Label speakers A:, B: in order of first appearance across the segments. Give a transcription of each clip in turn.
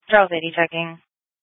A: Charles 80 checking.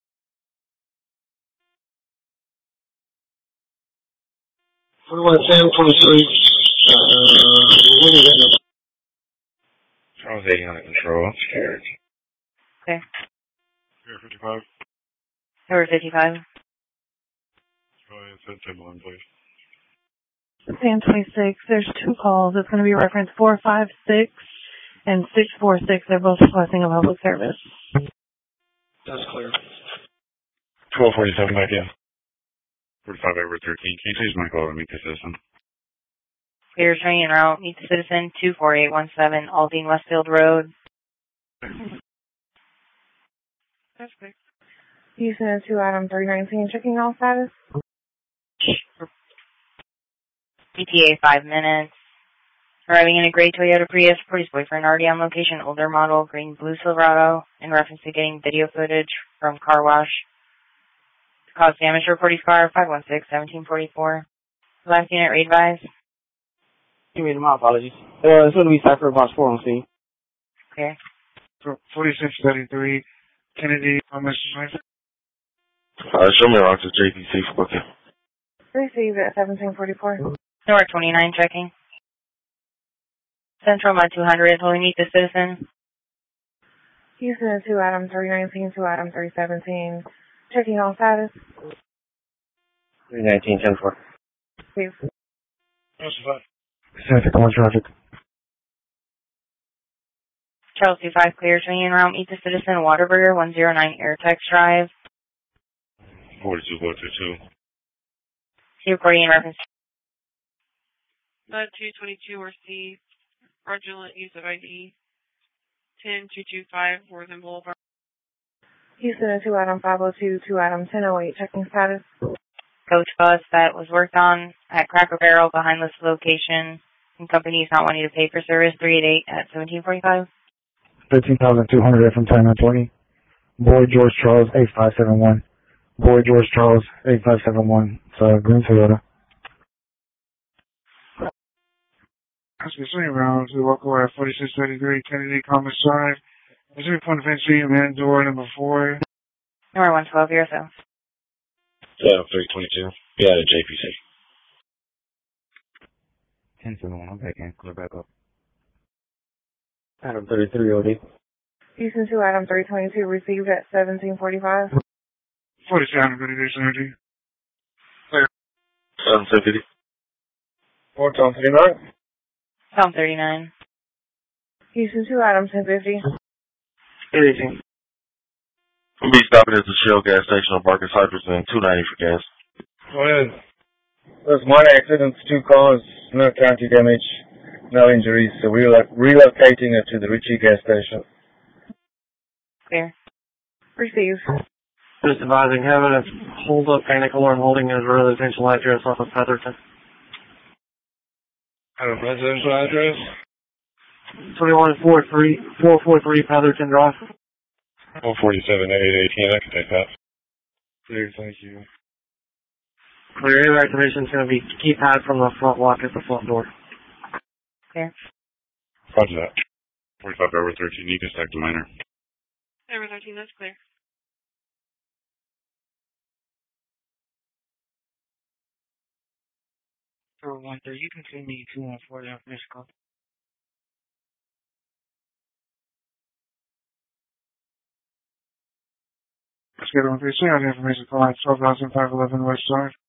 B: 4110, 23. What is that?
C: Charles 80 under control. Scared.
A: Okay.
C: Air 55.
A: Number 55.
C: Go ahead, send 10-1, please.
D: Sam 26, there's two calls. It's going to be reference 456 and 646. They're both requesting a public service.
B: That's clear.
C: 1247 back in. 45 over 13. Can you please my call to meet the citizen?
A: Clear train en route. Meet the citizen 24817 Aldine Westfield Road.
D: That's quick. Houston 2 Adam 319 checking all status.
A: ETA 5 minutes. Arriving in a gray Toyota Prius, Pretty's boyfriend already on location, older model, green blue Silverado, in reference to getting video footage from car wash. Cause damage to Pretty's car, 516-1744. Last unit readvise.
B: You made my apologies. It's going to be Cypher Box 4 on scene.
A: Okay.
C: 4633, Kennedy, Mr. Smith.
E: Show me around to JPC for booking.
D: Received at 1744.
A: Newark 29 checking. Central Mud 200, will we meet the citizen?
D: Houston 2 Adam 319, 2 Adam 317. Checking all status.
B: 319, 10-4.
D: Please.
C: Traffic, on traffic.
A: Charles 25, clear train en route, meet the citizen, Waterburger, 109 Airtex Drive.
C: 42422.
A: See recording in reference.
F: Mud 222 or C, fraudulent use of ID, 10225 Worthing Boulevard.
D: Houston 2 Adam 502, 2 Adam 1008 checking status.
A: Coach bus that was worked on at Cracker Barrel behind this location. And company is not wanting to pay for service, 388 at 1745.
C: 13,200 from time 20. Boy George Charles 8571. Boy George Charles 8571. It's green Toyota. Oscar Swing around to walk away at 4633 Kennedy Commerce Drive. Is there a point of entry in man door number 4?
A: Number 112 here, so.
E: Yeah, 322. Yeah, at JPC.
C: 1071, I'm back in. Clear back up.
B: Adam 33 OD.
D: Houston 2 Adam 322 received at 1745.
C: 47, good energy.
E: Clear. 750.
B: 4 Tom 39.
A: Tom 39.
D: Houston 2 Adam 1050.
B: 18.
E: We'll be stopping at the Shell gas station on Barker Cypress and 290 for gas.
B: Go ahead. There's minor accidents, 2 cars, no county damage, no injuries, so we're relocating it to the Ritchie gas station.
A: Clear.
D: Received.
B: Just advising, having a hold up panic alarm holding a residential address off of Petherton.
C: At a residential address?
B: 443 Petherton Drive.
C: 147 at 818, I can take that. Clear, thank you.
B: Clear, air activation is going to be keypad from the front lock at the front door.
A: Clear.
C: Roger that. 45 over 13, you can stack the minor.
F: Number 13, that's clear.
B: For 13, you can send me 214 after this call.
C: Let's get on 3C on the information call at 12,511 West Side.